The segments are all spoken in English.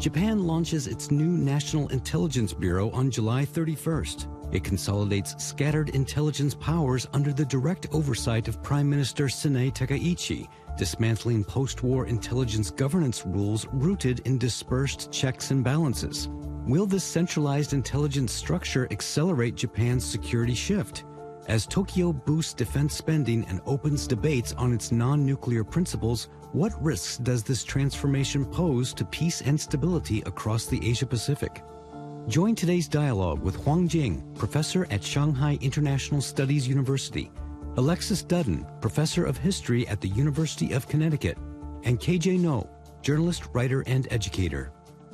Japan launches its new National Intelligence Bureau on July 31st. It consolidates scattered intelligence powers under the direct oversight of Prime Minister Sanae Takaichi, dismantling post-war intelligence governance rules rooted in dispersed checks and balances. Will this centralized intelligence structure accelerate Japan's security shift? As Tokyo boosts defense spending and opens debates on its non-nuclear principles, what risks does this transformation pose to peace and stability across the Asia-Pacific? Join today's dialogue with Huang Jing, professor at Shanghai International Studies University, Alexis Dudden, professor of history at the University of Connecticut, and KJ No, journalist, writer, and educator.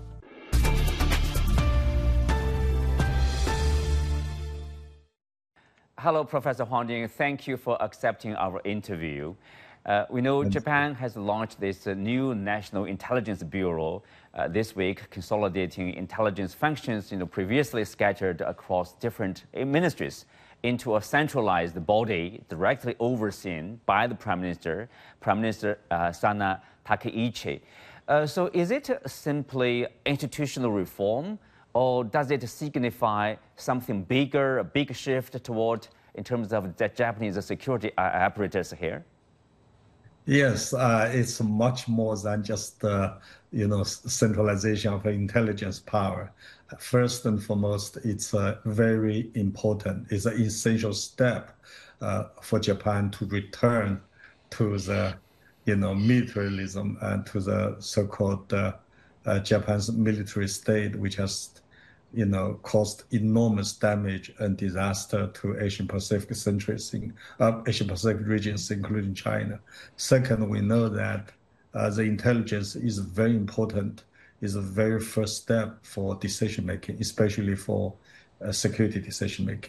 Hello, Professor Huang Jing. Thank you for accepting our interview. We know Japan has launched this new National Intelligence Bureau this week, consolidating intelligence functions previously scattered across different ministries into a centralized body directly overseen by the Prime Minister Sanae Takaichi. So is it simply institutional reform, or does it signify something bigger, a big shift toward in terms of the Japanese security apparatus here? Yes, it's much more than just centralization of intelligence power. First and foremost, it's very important. It's an essential step for Japan to return to the militarism and to the so-called Japan's military state, which has caused enormous damage and disaster to Asian Pacific regions, including China. Second, we know that the intelligence is very important, is the very first step for decision making, especially for security decision making.